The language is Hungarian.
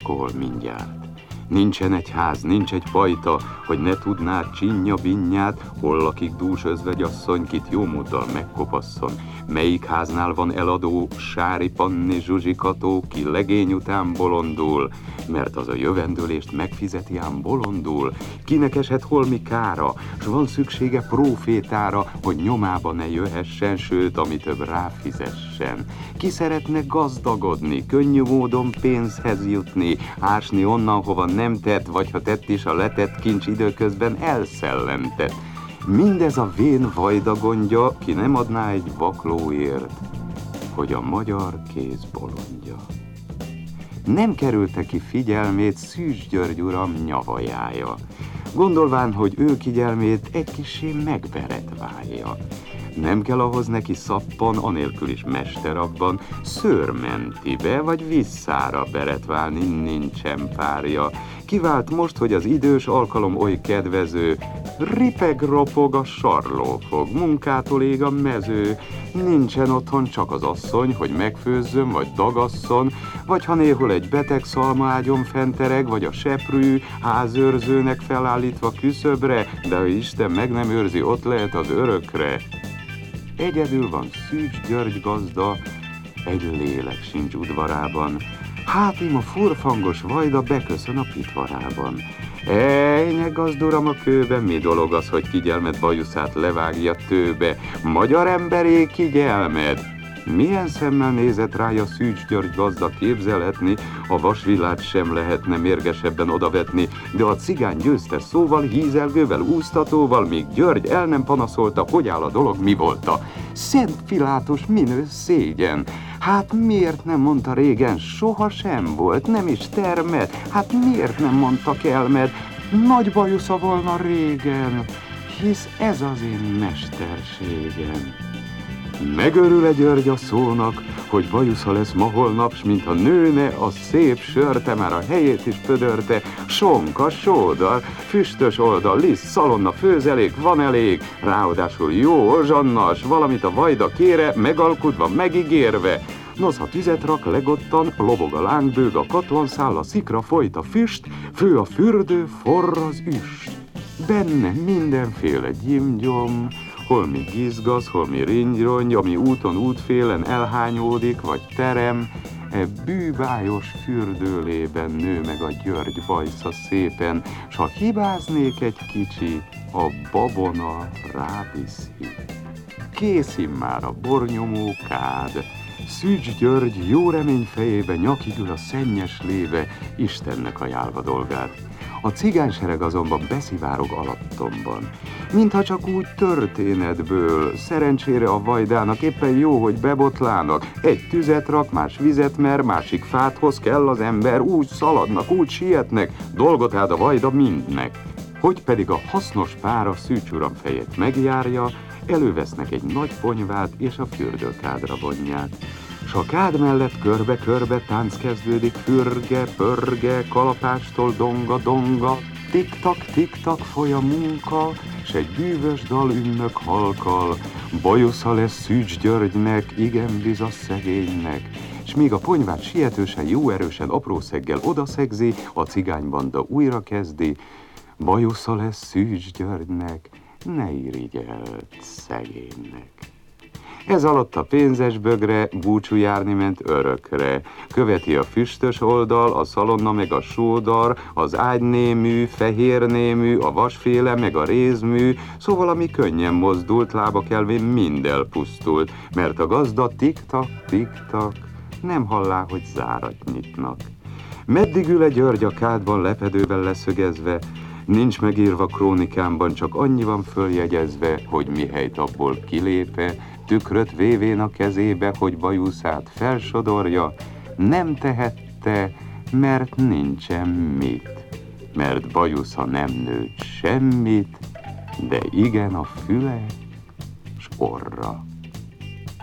alkohol mindjárt. Nincsen egy ház, nincs egy pajta, hogy ne tudnád csinja binnyát, hol lakik dús özvegyasszony, kit jó móddal megkopasszon. Melyik háznál van eladó, Sári Panni Zsuzsikató, ki legény után bolondul, mert az a jövendőlést megfizeti ám bolondul. Kinek esett holmi kára, s van szüksége prófétára, hogy nyomába ne jöhessen, sőt, ami több ráfizessen. Ki szeretne gazdagodni, könnyű módon pénzhez jutni, ásni onnan, hova nem tett, vagy ha tett is, a letett kincs időközben elszellentett. Mindez a vén vajda gondja, ki nem adná egy vaklóért, hogy a magyar kéz bolondja. Nem kerülte ki figyelmét Szűcs György uram nyavajája, gondolván, hogy ő kigyelmét egy kissé megberetválja. Nem kell ahhoz neki szappan, anélkül is mester abban, szőrmentibe vagy visszára beretválni nincsen párja. Kivált most, hogy az idős alkalom oly kedvező, ripeg-ropog a sarlófog, munkától ég a mező, nincsen otthon csak az asszony, hogy megfőzzön vagy dagasszon, vagy ha néhol egy beteg szalmaágyon fentereg, vagy a seprű házőrzőnek felállítva küszöbre, de ha Isten meg nem őrzi, ott lehet az örökre. Egyedül van Szűcs György gazda, egy lélek sincs udvarában, hát ím a furfangos vajda beköszön a pitvarában. Ejne gazduram a kőben, mi dolog az, hogy kigyelmed bajuszát levágja tőbe? Magyar emberé kigyelmed! Milyen szemmel nézett rája Szűcs György gazda, képzelhetni, a vasvillát sem lehetne mérgesebben odavetni, de a cigány győzte szóval, hízelgővel, úsztatóval, míg György el nem panaszolta, hogy áll a dolog, mi volta. Szent Pilátus, minő szégyen! Hát miért nem mondta régen, soha sem volt, nem is termett, hát miért nem mondta kelmed, nagy bajusza volna régen, hisz ez az én mesterségem. Megörül-e György a szónak, hogy bajusza lesz ma holnap, s mintha nőne a szép sörte, már a helyét is pödörte, sonka, sódar, füstös oldal, liszt, szalonna, főzelék, van elég, ráadásul jó ozsannas, valamit a vajda kére, megalkudva, megígérve. Nosz, ha tüzet rak legottan, lobog a lángbőg, a katlanszál, a szikra folyt a füst, fő a fürdő, forr az üst. Benne mindenféle gyimgyom, holmi gizgaz, holmi ringyrongy, ami úton útfélen elhányódik, vagy terem, e bűbájos fürdőlében nő meg a György bajsza szépen, s ha hibáznék egy kicsi, a babona ráviszi. Kész immár a bornyomó kád, Szűcs György jó remény fejébe nyakig ül a szennyes léve, Istennek ajánlva dolgát. A cigánysereg azonban beszivárog alattomban, mintha csak úgy történetből, szerencsére a vajdának éppen jó, hogy bebotlának. Egy tüzet rak, más vizet mer, másik fát hoz, kell az ember, úgy szaladnak, úgy sietnek, dolgot áld a vajda mindnek. Hogy pedig a hasznos pára Szűcs uram fejét megjárja, elővesznek egy nagy ponyvát és a fürdőkádra vonják. S a kád mellett körbe-körbe tánc kezdődik, fürge, pörge, kalapástól donga-donga, tik-tak foly a munka, s egy bűvös dal ünnök halkal, bajusza lesz Szűcs Györgynek, igen biza szegénynek. S míg a ponyvát sietősen, jó erősen, apró szeggel odaszegzi, a cigánybanda újra kezdi, bajusza lesz Szűcs Györgynek, ne irigyelt szegénynek. Ez alatt a pénzes bögre búcsú járni ment örökre. Követi a füstös oldal, a szalonna meg a sódar, az ágynémű, fehérnémű, a vasféle meg a rézmű, szóval ami könnyen mozdult, lába kelvén mind elpusztult, mert a gazda tik-tak, nem hallá, hogy zárat nyitnak. Meddig ül egy György a kádban lepedővel leszögezve, nincs megírva krónikámban, csak annyi van följegyezve, hogy mihelyt abból kilépe, tükröt vévén a kezébe, hogy bajuszát felsodorja, nem tehette, mert nincsen mit. Mert bajusza nem nőtt semmit, de igen a füle s orra.